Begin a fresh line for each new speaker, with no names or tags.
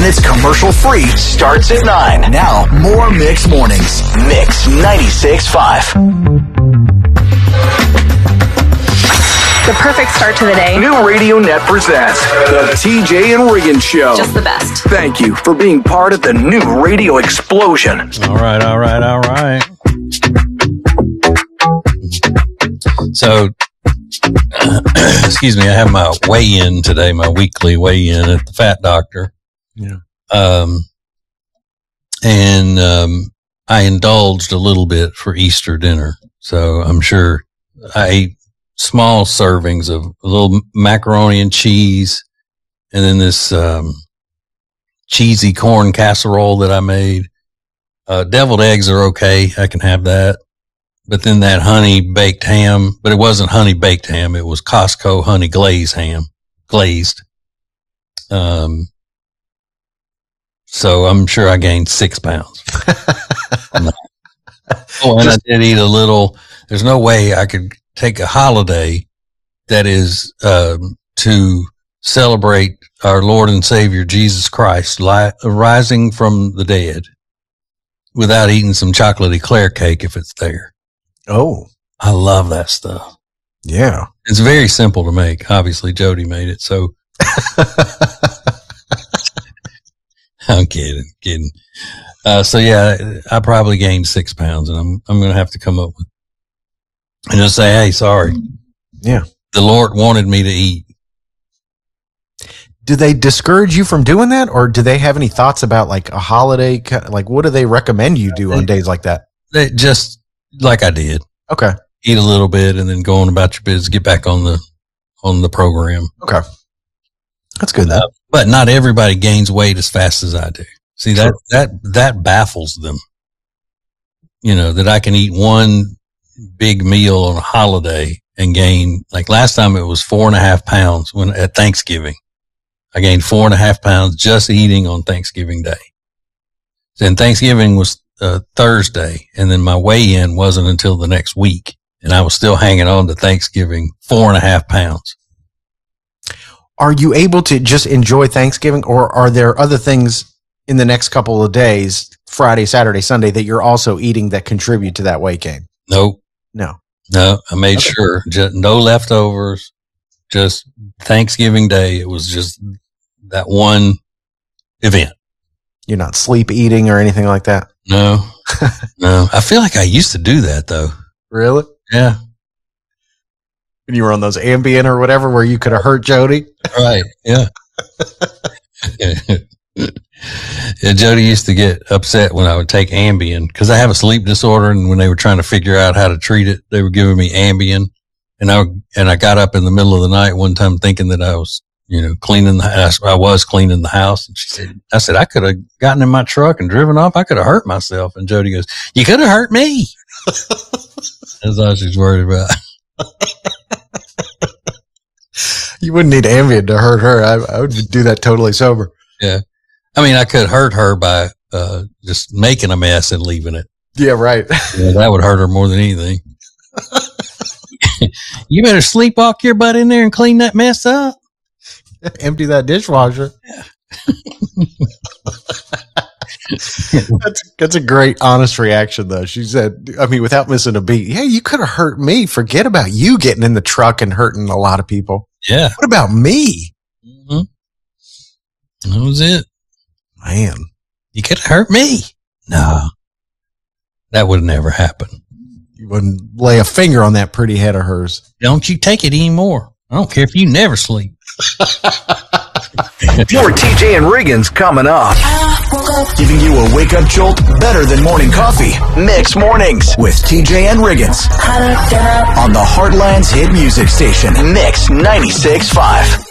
minutes commercial free starts at 9. Now, more Mix Mornings. Mix 96.5.
The perfect start to the day.
New Radio Net presents the TJ and Riggins Show.
Just the best.
Thank you for being part of the new radio explosion.
All right. So, excuse me, I have my weigh-in today, my weekly weigh-in at the Fat Doctor.
Yeah.
I indulged a little bit for Easter dinner. So I'm sure I ate small servings of a little macaroni and cheese, and then this cheesy corn casserole that I made. Deviled eggs are okay. I can have that. But then that honey baked ham, but it wasn't honey baked ham. It was Costco honey glazed ham, glazed. So I'm sure I gained 6 pounds. Oh, and I did eat a little. There's no way I could take a holiday that is to celebrate our Lord and Savior Jesus Christ rising from the dead without eating some chocolate eclair cake if it's there.
Oh,
I love that stuff.
Yeah.
It's very simple to make. Obviously, Jody made it. So I'm kidding. So yeah, I probably gained 6 pounds, and I'm going to have to come up with and just say, hey, sorry.
Yeah.
The Lord wanted me to eat.
Do they discourage you from doing that, or do they have any thoughts about like a holiday? Like, what do they recommend you do on days like that?
They just like I did.
Okay.
Eat a little bit and then go on about your business, get back on the program.
Okay. That's good though.
But not everybody gains weight as fast as I do. See, that baffles them. You know, that I can eat one big meal on a holiday and gain, like last time it was 4.5 pounds at Thanksgiving. I gained 4.5 pounds just eating on Thanksgiving Day. Then Thanksgiving was Thursday, and then my weigh-in wasn't until the next week, and I was still hanging on to Thanksgiving 4.5 pounds.
Are you able to just enjoy Thanksgiving, or are there other things in the next couple of days, Friday, Saturday, Sunday, that you're also eating that contribute to that weight gain?
Nope.
No,
I made sure just no leftovers, just Thanksgiving Day. It was just that one event.
You're not sleep eating or anything like that?
No, no. I feel like I used to do that though.
Really?
Yeah.
When you were on those Ambien or whatever, where you could have hurt Jody?
Right. Yeah. Yeah, Jody used to get upset when I would take Ambien because I have a sleep disorder, and when they were trying to figure out how to treat it, they were giving me Ambien, and I got up in the middle of the night one time thinking that I was, cleaning the house. I was cleaning the house, and I said, I could have gotten in my truck and driven off. I could have hurt myself. And Jody goes, you could have hurt me. That's all she's worried about.
You wouldn't need Ambien to hurt her. I would do that totally sober.
Yeah. I mean, I could hurt her by just making a mess and leaving it.
Yeah, right.
Yeah, that would hurt her more than anything. You better sleepwalk your butt in there and clean that mess up.
Empty that dishwasher.
Yeah.
That's a great, honest reaction, though. She said, I mean, without missing a beat, yeah, you could have hurt me. Forget about you getting in the truck and hurting a lot of people.
Yeah.
What about me?
Mm-hmm. That was it.
Man.
You could have hurt me. No. That would never happen.
You wouldn't lay a finger on that pretty head of hers.
Don't you take it anymore. I don't care if you never sleep.
More TJ and Riggins coming up.
Giving you a wake-up jolt better than morning coffee. Mix Mornings with TJ and Riggins. On the Heartland's hit music station, Mix 96.5.